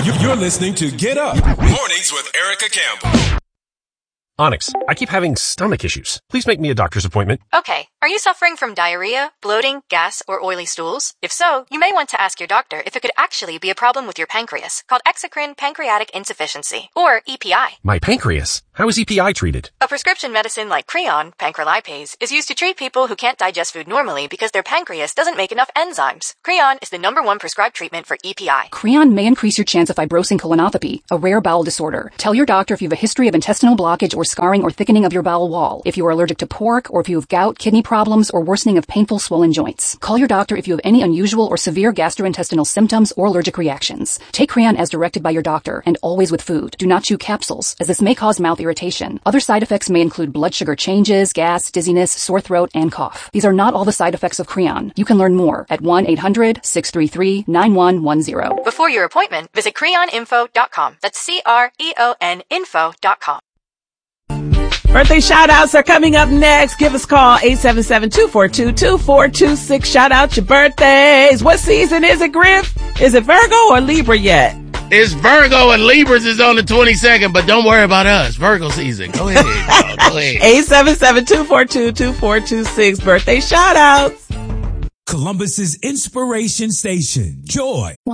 You're listening to Get Up Mornings with Erica Campbell. Onyx, I keep having stomach issues. Please make me a doctor's appointment. Okay. Are you suffering from diarrhea, bloating, gas, or oily stools? If so, you may want to ask your doctor if it could actually be a problem with your pancreas, called exocrine pancreatic insufficiency, or EPI. My pancreas? How is EPI treated? A prescription medicine like Creon, pancrelipase, is used to treat people who can't digest food normally because their pancreas doesn't make enough enzymes. Creon is the #1 prescribed treatment for EPI. Creon may increase your chance of fibrosing colonopathy, a rare bowel disorder. Tell your doctor if you have a history of intestinal blockage or scarring or thickening of your bowel wall, if you are allergic to pork, or if you have gout, kidney problems, or worsening of painful swollen joints. Call your doctor if you have any unusual or severe gastrointestinal symptoms or allergic reactions. Take Creon as directed by your doctor, and always with food. Do not chew capsules, as this may cause mouth irritation. Other side effects may include blood sugar changes, gas, dizziness, sore throat, and cough. These are not all the side effects of Creon. You can learn more at 1-800-633-9110. Before your appointment, visit creoninfo.com. That's CREON info.com. Birthday shout-outs are coming up next. Give us a call, 877-242-2426. Shout out your birthdays. What season is it, Griff? Is it Virgo or Libra yet? It's Virgo and Libras is on the 22nd, but don't worry about us. Virgo season. Go ahead, y'all. Go ahead. 877-242-2426. Birthday shout-outs. Columbus's inspiration station, Joy.